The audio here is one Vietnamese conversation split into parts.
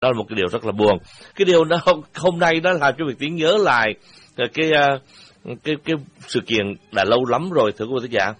Đó là một cái điều rất là buồn. Cái điều đó hôm nay đó làm cho việc Tiến nhớ lại cái sự kiện đã lâu lắm rồi, thưa quý vị thính giả.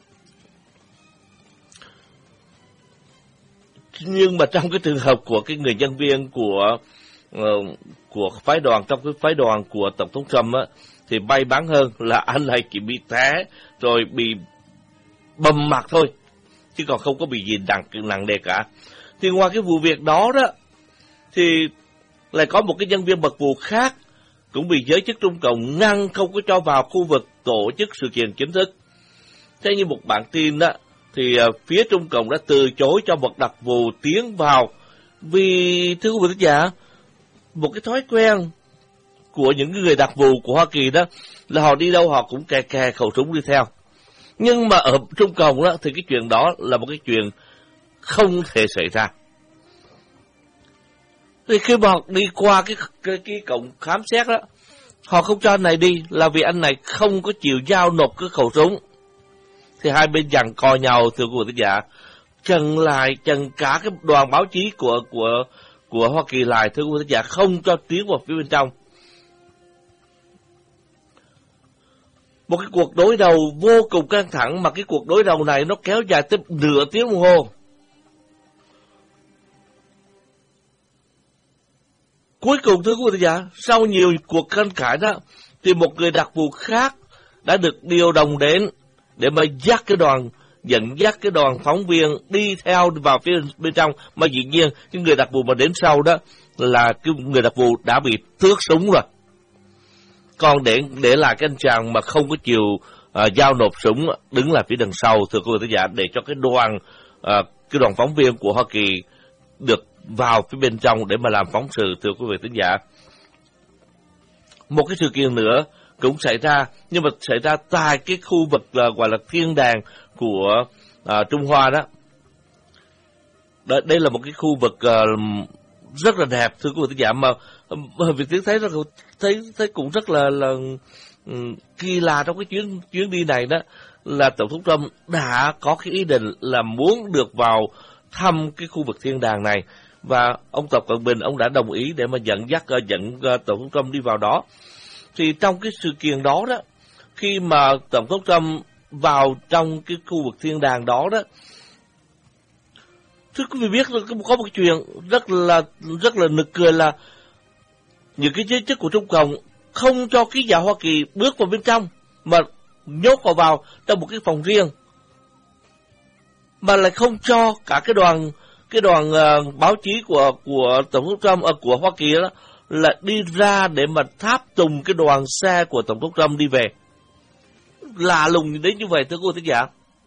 Nhưng mà trong cái trường hợp của cái người nhân viên của phái đoàn, trong cái phái đoàn của Tổng thống Trump á, thì may mắn hơn là anh này chỉ bị té rồi bị bầm mặt thôi, chứ còn không có bị gì nặng nề cả. Thì ngoài cái vụ việc đó đó, thì lại có một cái nhân viên mật vụ khác cũng bị giới chức Trung Cộng ngăn không có cho vào khu vực tổ chức sự kiện chính thức. Theo như một bản tin đó, thì phía Trung Cộng đã từ chối cho một đặc vụ tiến vào vì, thưa quý vị thính giả, một cái thói quen của những người đặc vụ của Hoa Kỳ đó là họ đi đâu họ cũng kè khẩu súng đi theo. Nhưng mà ở Trung Cộng đó thì cái chuyện đó là một cái chuyện không thể xảy ra. Thì khi mà họ đi qua cái cổng khám xét đó, họ không cho anh này đi là vì anh này không có chịu giao nộp cái khẩu súng. Thì hai bên giằng co nhau, thưa quý vị thính giả, chần cả cái đoàn báo chí của Hoa Kỳ lại, thưa quý vị thính giả, không cho tiến vào phía bên trong. Một cái cuộc đối đầu vô cùng căng thẳng, mà cái cuộc đối đầu này nó kéo dài tới nửa tiếng đồng hồ. Cuối cùng, thưa quý vị thính giả, sau nhiều cuộc tranh cãi đó, thì một người đặc vụ khác đã được điều động đến để mà dẫn dắt cái đoàn phóng viên đi theo vào phía bên trong. Mà dĩ nhiên cái người đặc vụ mà đến sau đó là cái người đặc vụ đã bị tước súng rồi. Còn để lại cái anh chàng mà không có chịu giao nộp súng đứng lại phía đằng sau, thưa quý vị thính giả, để cho cái đoàn phóng viên của Hoa Kỳ được vào phía bên trong để mà làm phóng sự, thưa quý vị thính giả. Một cái sự kiện nữa cũng xảy ra, nhưng mà xảy ra tại cái khu vực gọi là thiên đàng của Trung Hoa đó. Đây là một cái khu vực rất là đẹp, thưa quý vị thính giả, mà việc Tiến thấy cũng rất là kỳ lạ trong cái chuyến đi này đó, là Tổng thống Trump đã có cái ý định là muốn được vào thăm cái khu vực thiên đàng này, và ông Tập Cận Bình ông đã đồng ý để mà dẫn Tổng thống Trump đi vào đó. Thì trong cái sự kiện đó đó, khi mà Tổng thống Trump vào trong cái khu vực thiên đàng đó đó, thưa quý vị biết là có một cái chuyện rất là nực cười là những cái giới chức của Trung Cộng không cho ký giả Hoa Kỳ bước vào bên trong, mà nhốt họ vào trong một cái phòng riêng, mà lại không cho cả cái đoàn báo chí của Tổng thống Trump của Hoa Kỳ đó là đi ra để mà tháp tùng cái đoàn xe của Tổng thống Trump đi về. Lạ lùng đến như vậy, thưa quý vị thính giả.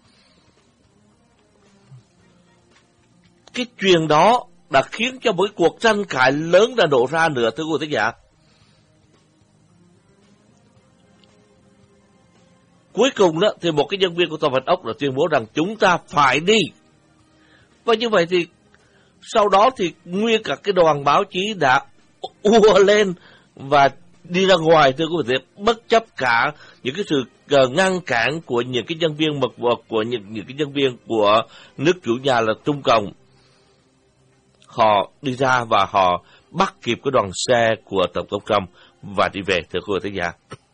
Cái chuyện đó đã khiến cho một cuộc tranh cãi lớn đã nổ ra nữa, thưa quý vị thính giả. Cuối cùng đó thì một cái nhân viên của Tòa Bạch Ốc đã tuyên bố rằng chúng ta phải đi. Và như vậy thì sau đó thì nguyên cả cái đoàn báo chí đã ùa lên và đi ra ngoài, thưa quý vị, bất chấp cả những cái sự ngăn cản của những cái nhân viên mật vụ, của những cái nhân viên của nước chủ nhà là Trung Cộng. Họ đi ra và họ bắt kịp cái đoàn xe của Tổng thống Trump và đi về, thưa quý vị thính giả.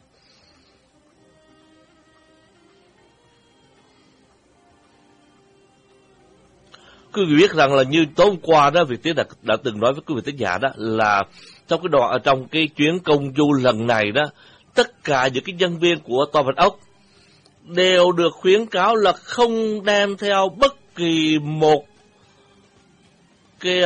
Quý vị biết rằng là như tối hôm qua đó, Việt Tiến đã từng nói với quý vị thính giả đó là trong cái chuyến công du lần này đó, tất cả những cái nhân viên của Tòa Bạch Ốc đều được khuyến cáo là không đem theo bất kỳ một cái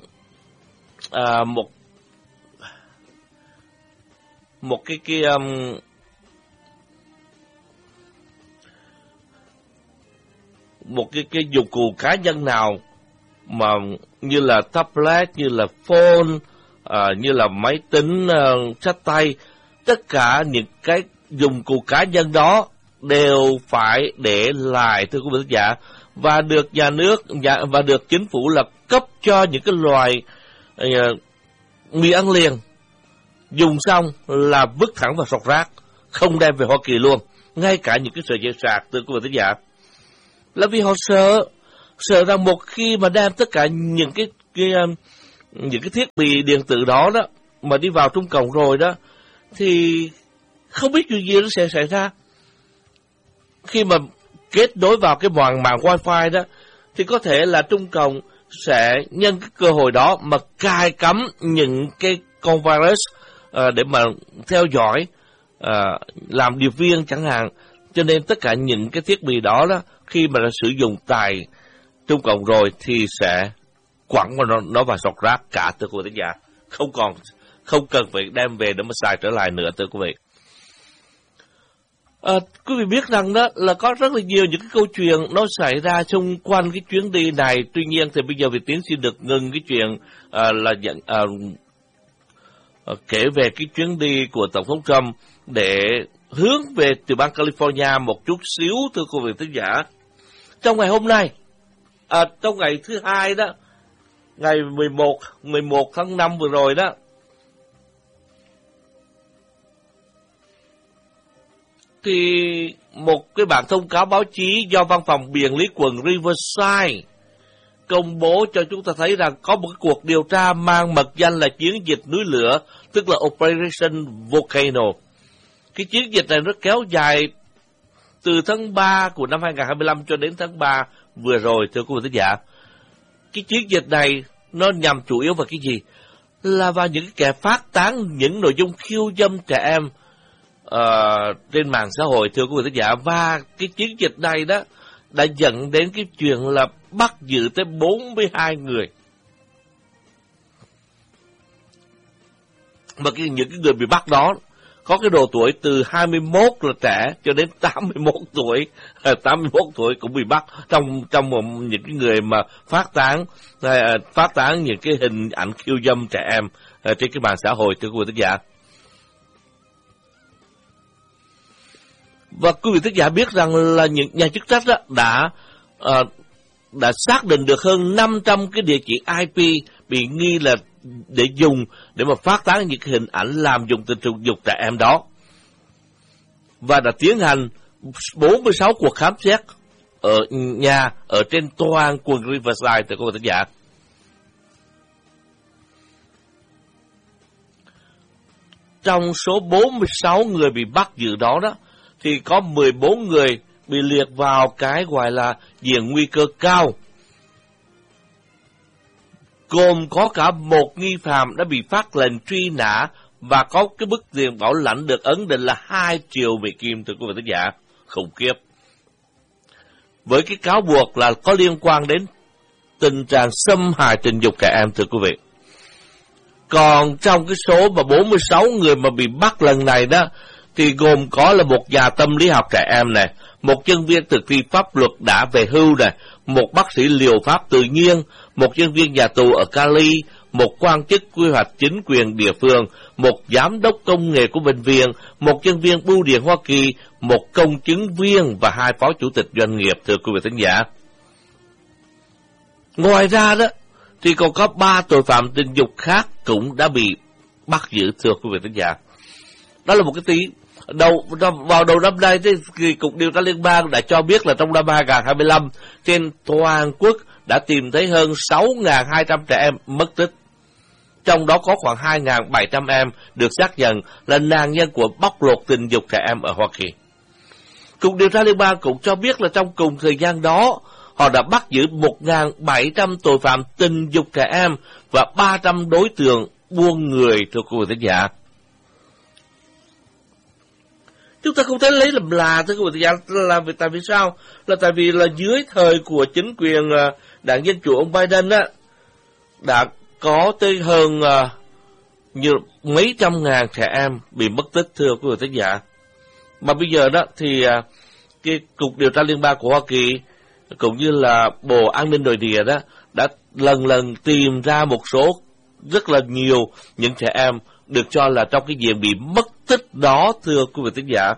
một cái dụng cụ cá nhân nào mà như là tablet, như là phone, như là máy tính, sách tay, tất cả những cái dụng cụ cá nhân đó đều phải để lại, thưa quý vị khán giả, và được nhà nước và được chính phủ là cấp cho những cái loài mì ăn liền, dùng xong là vứt thẳng vào sọt rác, không đem về Hoa Kỳ luôn, ngay cả những cái sợi dây sạc, thưa quý vị khán giả. Là vì họ sợ rằng một khi mà đem tất cả những những cái thiết bị điện tử đó đó mà đi vào Trung Cộng rồi đó, thì không biết chuyện gì nó sẽ xảy ra. Khi mà kết nối vào cái mạng Wi-Fi đó, thì có thể là Trung Cộng sẽ nhân cái cơ hội đó mà cài cắm những cái con virus để mà theo dõi, làm điệp viên chẳng hạn. Cho nên tất cả những cái thiết bị đó đó, khi mà nó sử dụng tại Trung Cộng rồi thì sẽ quẳng vào nó vào sọt rác cả, thưa quý vị thính giả. Không cần phải đem về để mà xài trở lại nữa, thưa quý vị. Quý vị biết rằng đó là có rất là nhiều những cái câu chuyện nó xảy ra xung quanh cái chuyến đi này. Tuy nhiên thì bây giờ Việt Tiến xin được ngừng cái chuyện kể về cái chuyến đi của Tổng thống Trump để hướng về từ bang California một chút xíu, thưa quý vị thính giả. Trong ngày hôm nay, trong ngày thứ hai đó, ngày 11 tháng 5 vừa rồi đó, thì một cái bản thông cáo báo chí do Văn phòng Biện lý quận Riverside công bố cho chúng ta thấy rằng có một cái cuộc điều tra mang mật danh là chiến dịch núi lửa, tức là Operation Volcano. Cái chiến dịch này nó kéo dài từ tháng 3 của năm 2025 cho đến tháng 3 vừa rồi, thưa quý vị thính giả. Cái chiến dịch này nó nhằm chủ yếu vào cái gì? Là vào những kẻ phát tán những nội dung khiêu dâm trẻ em trên mạng xã hội, thưa quý vị thính giả. Và cái chiến dịch này đó đã dẫn đến cái chuyện là bắt giữ tới 42 người. Mà những cái người bị bắt đó có cái độ tuổi từ 21 là trẻ cho đến 81 tuổi. 81 tuổi cũng bị bắt trong những cái người mà phát tán những cái hình ảnh khiêu dâm trẻ em trên cái mạng xã hội, thưa quý vị thính giả. Và quý vị thính giả biết rằng là những nhà chức trách đó đã xác định được hơn 500 cái địa chỉ IP bị nghi là để dùng để mà phát tán những cái hình ảnh làm dùng tình dục trẻ em đó, và đã tiến hành 46 cuộc khám xét ở nhà ở trên toàn quận Riverside, thưa quý vị thính giả. Trong số 46 người bị bắt giữ đó thì có 14 người bị liệt vào cái gọi là diện nguy cơ cao, gồm có cả một nghi phạm đã bị phát lệnh truy nã và có cái mức tiền bảo lãnh được ấn định là 2 triệu Mỹ Kim, thưa quý vị thính giả. Khủng khiếp. Với cái cáo buộc là có liên quan đến tình trạng xâm hại tình dục trẻ em, thưa quý vị. Còn trong cái số mà 46 người mà bị bắt lần này đó, thì gồm có là một nhà tâm lý học trẻ em này, một nhân viên thực thi pháp luật đã về hưu này, một bác sĩ liều pháp tự nhiên, một nhân viên nhà tù ở Cali, một quan chức quy hoạch chính quyền địa phương, một giám đốc công nghệ của bệnh viện, một nhân viên bưu điện Hoa Kỳ, một công chứng viên và 2 phó chủ tịch doanh nghiệp, thưa quý vị thính giả. Ngoài ra đó, thì còn có 3 tội phạm tình dục khác cũng đã bị bắt giữ, thưa quý vị thính giả. Đó là một cái tí. Vào đầu năm nay thì Cục Điều tra Liên bang đã cho biết là trong năm 2025 trên toàn quốc đã tìm thấy hơn 6.200 trẻ em mất tích. Trong đó có khoảng 2.700 em được xác nhận là nạn nhân của bóc lột tình dục trẻ em ở Hoa Kỳ. Cục Điều tra Liên bang cũng cho biết là trong cùng thời gian đó, họ đã bắt giữ 1.700 tội phạm tình dục trẻ em và 300 đối tượng buôn người, thưa quý vị thính giả. Chúng ta không thể lấy làm lạ, thưa quý vị thính giả, là tại vì sao? Là tại vì là dưới thời của chính quyền đảng Dân Chủ ông Biden đã có tới hơn như mấy trăm ngàn trẻ em bị mất tích, thưa quý vị thính giả. Mà bây giờ đó thì cái Cục Điều tra Liên bang của Hoa Kỳ cũng như là Bộ An ninh Nội địa đó đã lần tìm ra một số rất là nhiều những trẻ em được cho là trong cái diện bị mất tích đó, thưa quý vị thính giả.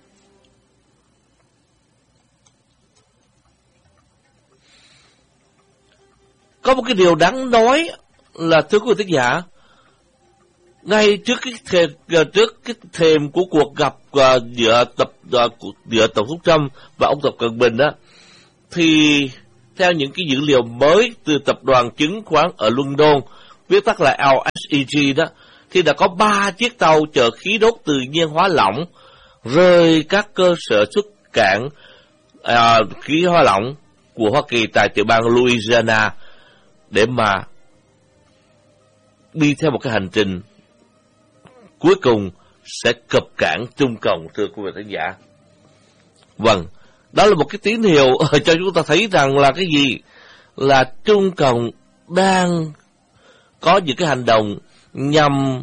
Có một cái điều đáng nói là, thưa quý vị thính giả, ngay trước cái thềm của cuộc gặp giữa Tổng thống Trump và ông Tập Cận Bình đó, thì theo những cái dữ liệu mới từ tập đoàn chứng khoán ở London viết tắt là LSEG đó, thì đã có 3 chiếc tàu chở khí đốt tự nhiên hóa lỏng rời các cơ sở xuất cảng khí hóa lỏng của Hoa Kỳ tại tiểu bang Louisiana để mà đi theo một cái hành trình cuối cùng sẽ cập cảng Trung Cộng, thưa quý vị khán giả. Vâng, đó là một cái tín hiệu cho chúng ta thấy rằng là cái gì? Là Trung Cộng đang có những cái hành động nhằm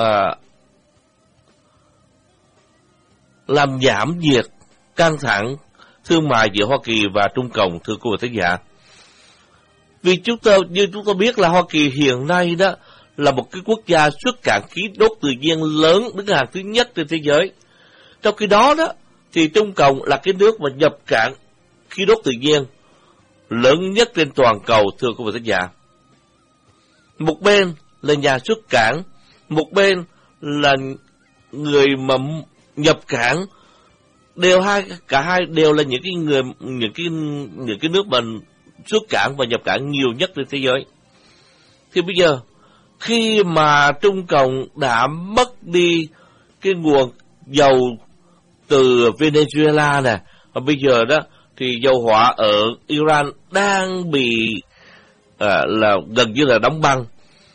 làm giảm nhiệt căng thẳng thương mại giữa Hoa Kỳ và Trung Cộng, thưa quý vị khán giả. Vì như chúng ta biết là Hoa Kỳ hiện nay đó là một cái quốc gia xuất cảng khí đốt tự nhiên lớn, đứng hàng thứ nhất trên thế giới. Trong khi đó đó thì Trung Cộng là cái nước mà nhập cảng khí đốt tự nhiên lớn nhất trên toàn cầu, thưa quý vị khán giả. Một bên là nhà xuất cảng, một bên là người mà nhập cảng, cả hai đều là những cái nước mà xuất cảng và nhập cảng nhiều nhất trên thế giới. Thì bây giờ khi mà Trung Cộng đã mất đi cái nguồn dầu từ Venezuela nè, và bây giờ đó thì dầu hỏa ở Iran đang bị là gần như là đóng băng.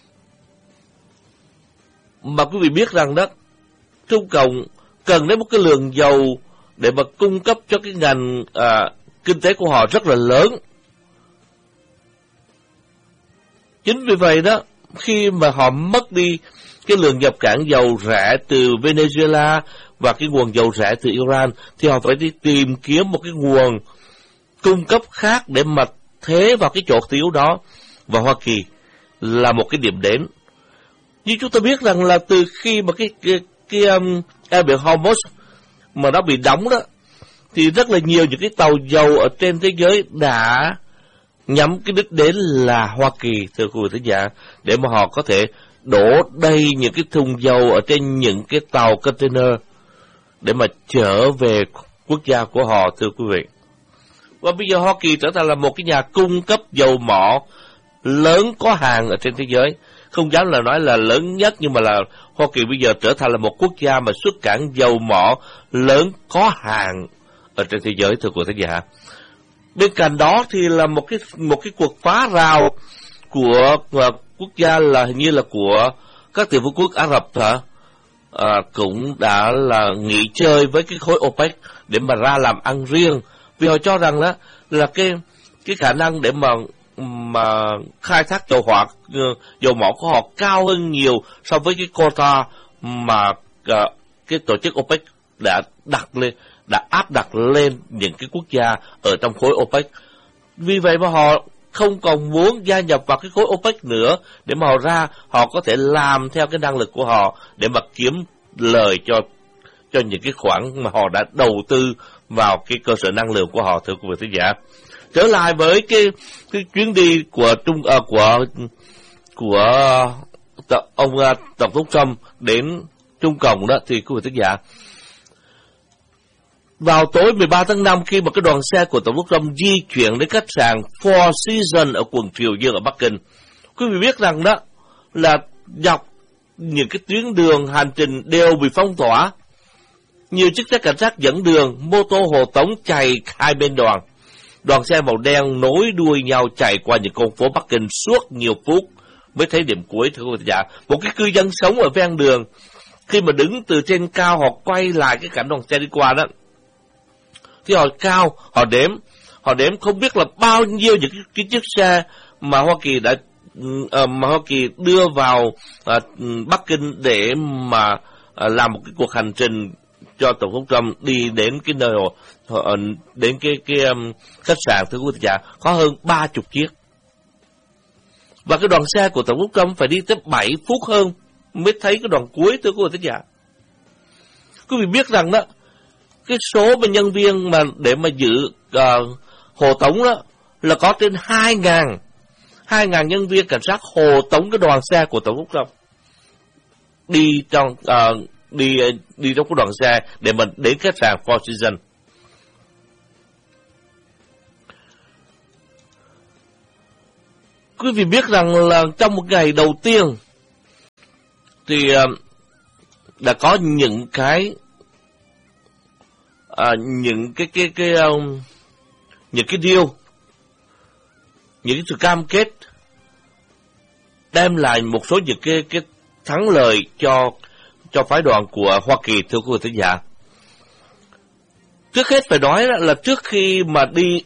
Mà quý vị biết rằng đó, Trung Cộng cần đến một cái lượng dầu để mà cung cấp cho cái ngành kinh tế của họ rất là lớn. Chính vì vậy đó, khi mà họ mất đi cái lượng nhập cảng dầu rẻ từ Venezuela và cái nguồn dầu rẻ từ Iran, thì họ phải đi tìm kiếm một cái nguồn cung cấp khác để mà thế vào cái chỗ thiếu đó. Và Hoa Kỳ là một cái điểm đến. Như chúng ta biết rằng là từ khi mà cái eo biển Hormuz mà nó bị đóng đó, thì rất là nhiều những cái tàu dầu ở trên thế giới đã nhắm cái đích đến là Hoa Kỳ, thưa quý vị khán giả, để mà họ có thể đổ đầy những cái thùng dầu ở trên những cái tàu container để mà trở về quốc gia của họ, thưa quý vị. Và bây giờ Hoa Kỳ trở thành là một cái nhà cung cấp dầu mỏ lớn có hàng ở trên thế giới. Không dám là nói là lớn nhất, nhưng mà là Hoa Kỳ bây giờ trở thành là một quốc gia mà xuất cảng dầu mỏ lớn có hàng ở trên thế giới, thưa quý vị khán giả. Bên cạnh đó thì là một cái cuộc phá rào của quốc gia là hình như là của các tiểu vương quốc Ả Rập cũng đã là nghỉ chơi với cái khối OPEC để mà ra làm ăn riêng, vì họ cho rằng đó là cái khả năng để mà khai thác dầu mỏ của họ cao hơn nhiều so với cái quota mà cái tổ chức OPEC đã áp đặt lên những cái quốc gia ở trong khối OPEC. Vì vậy mà họ không còn muốn gia nhập vào cái khối OPEC nữa, để mà họ có thể làm theo cái năng lực của họ để mà kiếm lời cho những cái khoản mà họ đã đầu tư vào cái cơ sở năng lượng của họ, thưa quý vị khán giả. Trở lại với cái chuyến đi của ông Tổng thống Trump đến Trung Cộng đó, thì quý vị khán giả, vào tối 13 tháng 5, khi mà cái đoàn xe của Tổng thống Trump di chuyển đến khách sạn Four Seasons ở quận Triều Dương ở Bắc Kinh, quý vị biết rằng đó là dọc những cái tuyến đường hành trình đều bị phong tỏa. Nhiều chiếc xe cảnh sát dẫn đường, mô tô hộ tống chạy hai bên đoàn. Đoàn xe màu đen nối đuôi nhau chạy qua những con phố Bắc Kinh suốt nhiều phút mới thấy điểm cuối, thưa quý vị khán giả. Một cái cư dân sống ở ven đường, khi mà đứng từ trên cao họ quay lại cái cảnh đoàn xe đi qua đó, thì họ đếm không biết là bao nhiêu những cái chiếc xe mà Hoa Kỳ đưa vào Bắc Kinh để mà làm một cái cuộc hành trình cho Tổng thống Trump đi đến cái nơi đến cái khách sạn, thưa quý vị giả, có hơn 30 chiếc. Và cái đoàn xe của Tổng thống Trump phải đi tới 7 phút hơn mới thấy cái đoàn cuối, thưa quý vị giả. Quý vị biết rằng đó, cái số mà nhân viên mà để mà giữ hộ tống đó là có trên 2.000 nhân viên cảnh sát hộ tống cái đoàn xe của Tổng thống Trump đi trong cái đoàn xe để mà đến khách sạn Four Seasons. quý vị biết rằng là trong một ngày đầu tiên thì đã có những cái deal, những cái sự cam kết đem lại một số những cái thắng lợi cho phái đoàn của Hoa Kỳ, thưa quý vị thính giả. Trước hết phải nói là trước khi mà đi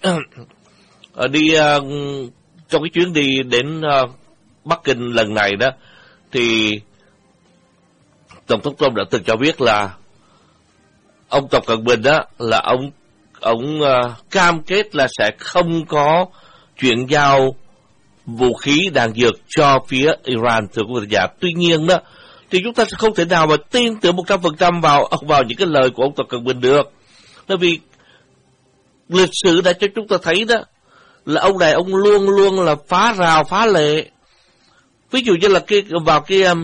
trong cái chuyến đi đến Bắc Kinh lần này đó, thì Tổng thống Trump đã từng cho biết là ông Tập Cận Bình đó là ông cam kết là sẽ không có chuyển giao vũ khí đạn dược cho phía Iran, thưa quý vị giả. Tuy nhiên đó thì chúng ta sẽ không thể nào mà tin tưởng 100% vào những cái lời của ông Tập Cận Bình được, bởi vì lịch sử đã cho chúng ta thấy đó là ông này ông luôn luôn là phá rào phá lệ. Ví dụ như là vào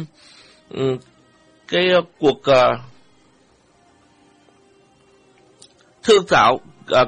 cái cuộc thương thảo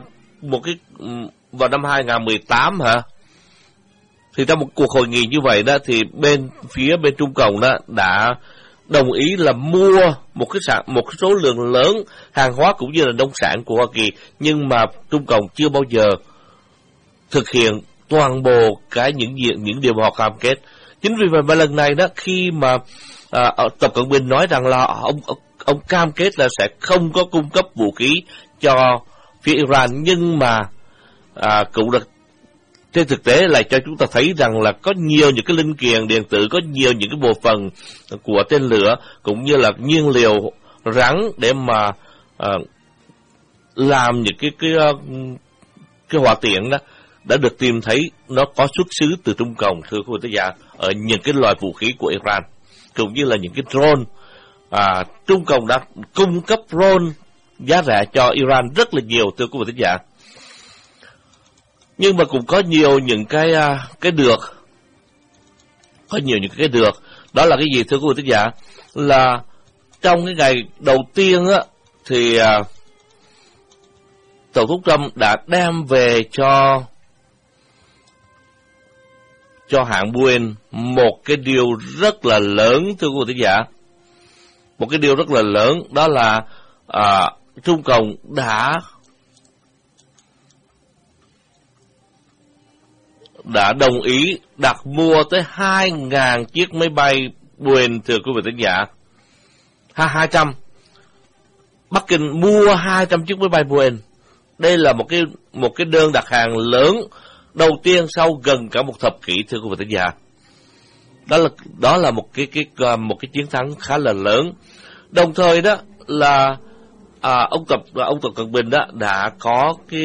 vào năm 2018 hả? Thì trong một cuộc hội nghị như vậy đó thì bên Trung Cộng đó đã đồng ý là mua một cái số lượng lớn hàng hóa cũng như là nông sản của Hoa Kỳ, nhưng mà Trung Cộng chưa bao giờ thực hiện toàn bộ những điều mà họ cam kết. Chính vì vậy mà lần này đó, khi mà Tập Cận Bình nói rằng là ông cam kết là sẽ không có cung cấp vũ khí cho phía Iran, nhưng mà cũng là trên thực tế lại cho chúng ta thấy rằng là có nhiều những cái linh kiện điện tử, có nhiều những cái bộ phận của tên lửa cũng như là nhiên liệu rắn để mà làm những cái hỏa tiễn đó đã được tìm thấy nó có xuất xứ từ Trung Cộng, thưa quý vị giả, ở những cái loại vũ khí của Iran cũng như là những cái drone. Trung Cộng đã cung cấp drone giá rẻ cho Iran rất là nhiều, thưa quý vị giả. Nhưng mà cũng có nhiều những cái được. Có nhiều những cái được. Đó là cái gì, thưa quý vị giả? Là trong cái ngày đầu tiên á thì Tổng thống Trump đã đem về cho hãng Boeing một cái điều rất là lớn, thưa quý vị giả. Một cái điều rất là lớn, đó là Trung Cộng đã đồng ý đặt mua tới 2.000 chiếc máy bay Boeing, thưa quý vị thính giả. 200. Bắc Kinh mua 200 chiếc máy bay Boeing. Đây là một cái đơn đặt hàng lớn đầu tiên sau gần cả một thập kỷ, thưa quý vị thính giả. Đó là một cái chiến thắng khá là lớn. Đồng thời đó là ông Tập Cận Bình đó đã có cái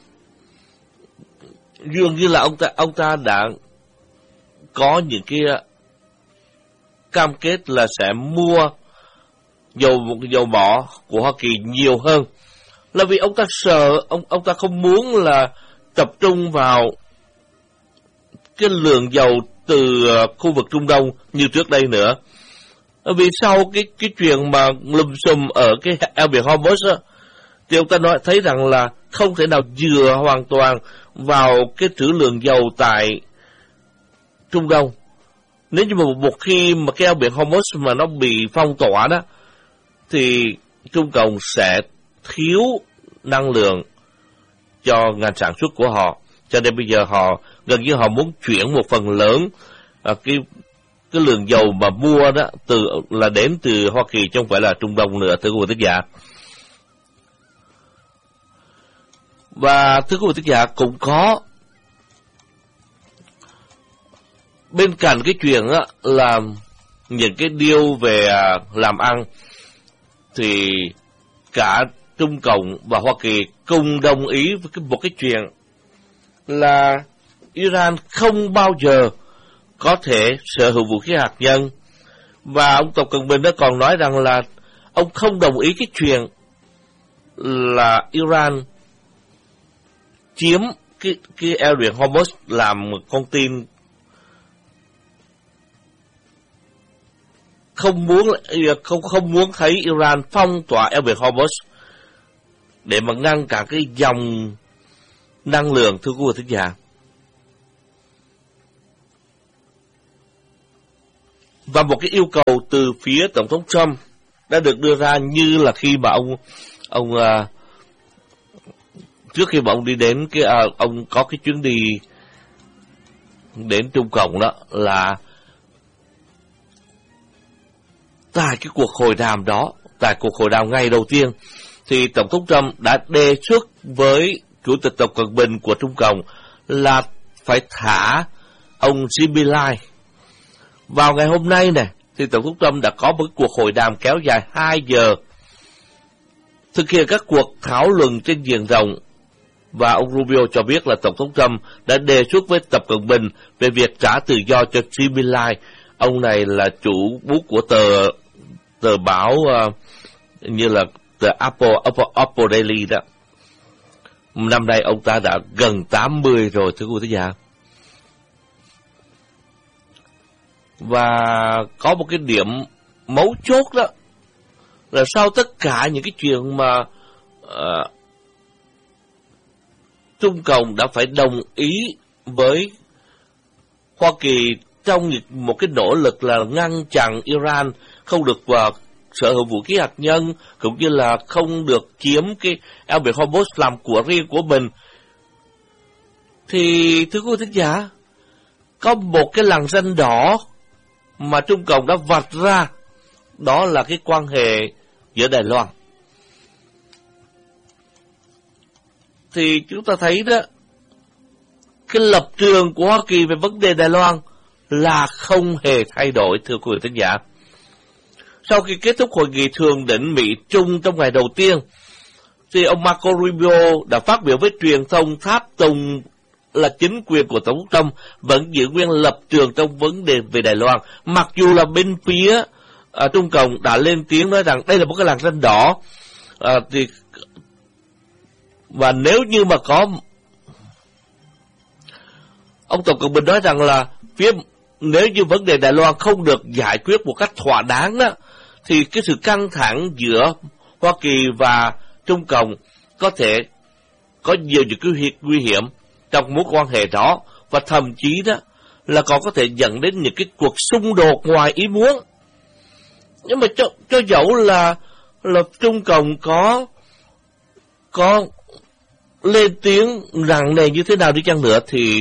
dường như là ông ta đã có những cái cam kết là sẽ mua dầu mỏ của Hoa Kỳ nhiều hơn, là vì ông ta sợ, ông ta không muốn là tập trung vào cái lượng dầu từ khu vực Trung Đông như trước đây nữa. Vì sau cái chuyện mà lùm xùm ở cái eo biển Hormuz á, thì ông ta thấy rằng là không thể nào dựa hoàn toàn vào cái trữ lượng dầu tại Trung Đông. Nếu như mà một khi mà cái eo biển Hormuz mà nó bị phong tỏa đó, thì Trung Cộng sẽ thiếu năng lượng cho ngành sản xuất của họ. Cho nên bây giờ gần như họ muốn chuyển một phần lớn cái lượng dầu mà mua đó đến từ Hoa Kỳ, chứ không phải là Trung Đông nữa, thưa quý vị thính giả. Và thưa quý vị thính giả, cũng có bên cạnh cái chuyện á là những cái deal về làm ăn, thì cả Trung Cộng và Hoa Kỳ cùng đồng ý với một cái chuyện là Iran không bao giờ có thể sở hữu vũ khí hạt nhân. Và ông Tập Cận Bình đã còn nói rằng là ông không đồng ý cái chuyện là Iran chiếm cái eo biển Hormuz làm con tin, không muốn thấy Iran phong tỏa eo biển Hormuz để mà ngăn cản cái dòng năng lượng, thưa quý vị thính giả. Và một cái yêu cầu từ phía Tổng thống Trump đã được đưa ra như là khi mà ông trước khi mà ông đi đến ông có cái chuyến đi đến Trung Cộng đó, là tại cái cuộc hội đàm đó, tại cuộc hội đàm ngày đầu tiên, thì Tổng thống Trump đã đề xuất với Chủ tịch Tập Cận Bình của Trung Cộng là phải thả ông Jimmy Lai. Vào ngày hôm nay này, thì Tổng thống Trump đã có một cuộc hội đàm kéo dài 2 giờ, thực hiện các cuộc thảo luận trên diện rộng, và ông Rubio cho biết là Tổng thống Trump đã đề xuất với Tập Cận Bình về việc trả tự do cho Jimmy Lai. Ông này là chủ bút của tờ báo như là tờ Apple Daily đó. Năm nay ông ta đã gần 80 rồi, thưa quý vị giả. Và có một cái điểm mấu chốt đó là sau tất cả những cái chuyện mà Trung Cộng đã phải đồng ý với Hoa Kỳ trong một cái nỗ lực là ngăn chặn Iran không được sở hữu vũ khí hạt nhân, cũng như là không được chiếm cái eo biển Hormuz làm của riêng của mình. Thì thưa quý vị thính giả, có một cái lằn ranh đỏ mà Trung Cộng đã vạch ra, đó là cái quan hệ giữa Đài Loan. Thì chúng ta thấy đó, cái lập trường của Hoa Kỳ về vấn đề Đài Loan là không hề thay đổi, thưa quý vị thính giả. Sau khi kết thúc hội nghị thượng đỉnh Mỹ-Trung trong ngày đầu tiên, thì ông Marco Rubio đã phát biểu với truyền thông tháp tùng là chính quyền của Tổng thống Trump vẫn giữ nguyên lập trường trong vấn đề về Đài Loan, mặc dù là bên phía Trung Cộng đã lên tiếng nói rằng đây là một cái làn ranh đỏ. Và nếu như mà có, ông Tổng Cận Bình nói rằng là nếu như vấn đề Đài Loan không được giải quyết một cách thỏa đáng đó, thì cái sự căng thẳng giữa Hoa Kỳ và Trung Cộng có thể có nhiều những cái nguy hiểm trong mối quan hệ đó, và thậm chí đó là còn có thể dẫn đến những cái cuộc xung đột ngoài ý muốn. Nhưng mà cho dẫu là Trung Cộng có lên tiếng nặng nề như thế nào đi chăng nữa, thì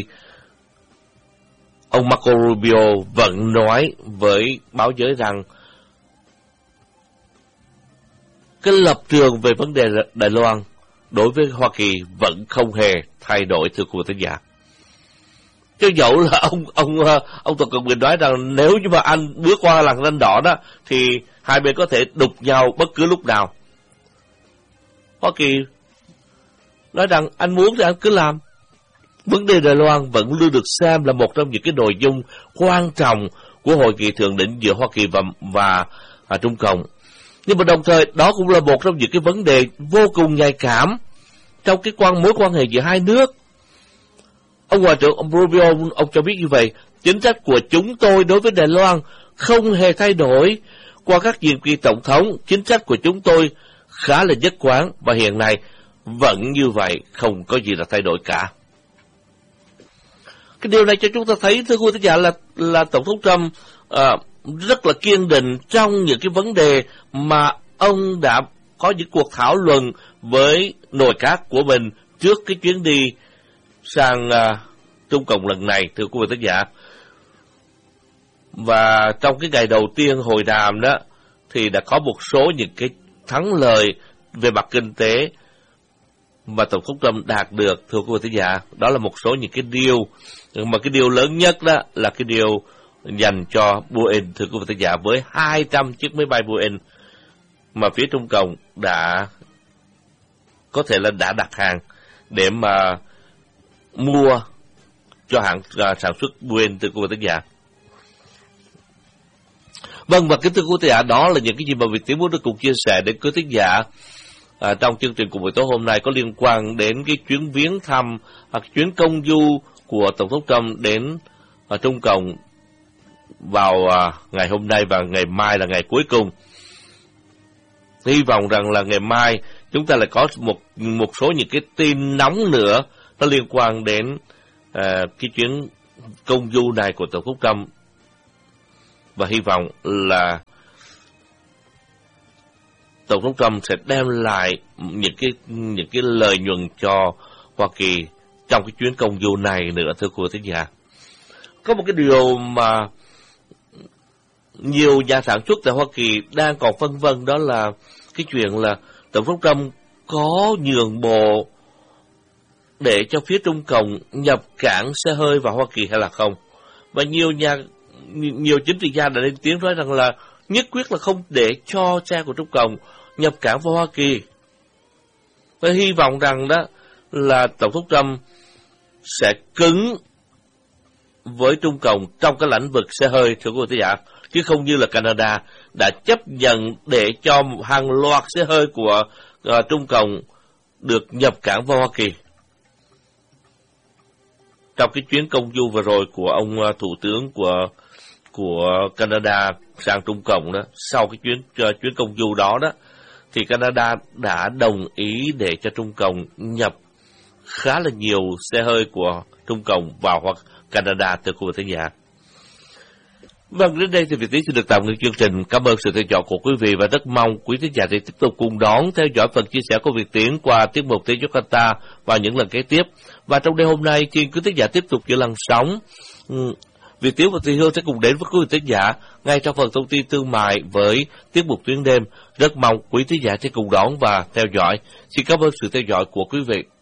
ông Marco Rubio vẫn nói với báo giới rằng cái lập trường về vấn đề Đài Loan đối với Hoa Kỳ vẫn không hề thay đổi, thưa quý vị thính giả. Cho dẫu là ông Tập Cận Bình nói rằng nếu như mà anh bước qua làn ranh đỏ đó thì hai bên có thể đụng nhau bất cứ lúc nào. Hoa Kỳ nói rằng anh muốn thì anh cứ làm. Vấn đề Đài Loan vẫn luôn được xem là một trong những cái nội dung quan trọng của hội nghị thượng đỉnh giữa Hoa Kỳ và Trung Cộng. Nhưng mà đồng thời đó cũng là một trong những cái vấn đề vô cùng nhạy cảm trong cái mối quan hệ giữa hai nước. Ông Ngoại trưởng ông Rubio ông cho biết như vậy, chính sách của chúng tôi đối với Đài Loan không hề thay đổi qua các nhiệm kỳ tổng thống. Chính sách của chúng tôi khá là nhất quán và hiện nay vẫn như vậy, không có gì là thay đổi cả. Cái điều này cho chúng ta thấy, thưa quý vị giả, là Tổng thống Trump rất là kiên định trong những cái vấn đề mà ông đã có những cuộc thảo luận với nội các của mình trước cái chuyến đi sang Trung Cộng lần này, thưa quý vị giả. Và trong cái ngày đầu tiên hội đàm đó thì đã có một số những cái thắng lợi về mặt kinh tế mà Tổng thống Trump đạt được, thưa quý vị giả. Đó là một số những cái deal, mà cái deal lớn nhất đó là cái deal dành cho Boeing, thưa quý vị giả, với 200 chiếc máy bay Boeing mà phía Trung Cộng đã có thể là đã đặt hàng để mà mua cho hãng sản xuất Boeing, thưa quý vị giả. Vâng, và kính thưa quý vị giả, đó là những cái gì mà Việt Tiến muốn được cùng chia sẻ đến quý thính giả trong chương trình của buổi tối hôm nay có liên quan đến cái chuyến viếng thăm hoặc chuyến công du của Tổng thống Trump đến Trung Cộng vào ngày hôm nay, và ngày mai là ngày cuối cùng. Hy vọng rằng là ngày mai chúng ta lại có một số những cái tin nóng nữa nó liên quan đến cái chuyến công du này của Tổng thống Trump. và hy vọng là Tổng thống Trump sẽ đem lại những cái lợi nhuận cho Hoa Kỳ trong cái chuyến công du này nữa, thưa quý thính giả. Có một cái điều mà nhiều nhà sản xuất tại Hoa Kỳ đang còn phân vân, đó là cái chuyện là Tổng thống Trump có nhượng bộ để cho phía Trung Cộng nhập cảng xe hơi vào Hoa Kỳ hay là không. Và nhiều chính trị gia đã lên tiếng nói rằng là nhất quyết là không để cho xe của Trung Cộng nhập cảng vào Hoa Kỳ. Tôi hy vọng rằng đó là Tổng thống Trump sẽ cứng với Trung Cộng trong cái lĩnh vực xe hơi, thưa quý vị giả, chứ không như là Canada đã chấp nhận để cho hàng loạt xe hơi của Trung Cộng được nhập cảng vào Hoa Kỳ. Trong cái chuyến công du vừa rồi của ông thủ tướng của Canada sang Trung Cộng đó, sau cái chuyến công du đó thì Canada đã đồng ý để cho Trung Cộng nhập khá là nhiều xe hơi của Trung Cộng vào hoặc Canada, từ khu vực thế giới. Vâng, đến đây thì Việt Tiến xin được tạm ngưng chương trình. Cảm ơn sự theo dõi của quý vị và rất mong quý thính giả sẽ tiếp tục cùng đón theo dõi phần chia sẻ của Việt Tiến qua tiết mục Thế giới Qatar vào những lần kế tiếp. Và trong đêm hôm nay, xin quý thính giả tiếp tục giữ làn sóng. Việt Tiến và Thị Hương sẽ cùng đến với quý vị thính giả ngay trong phần thông tin thương mại với tiết mục Tuyến đêm. Rất mong quý thính giả sẽ cùng đón và theo dõi. Xin cảm ơn sự theo dõi của quý vị.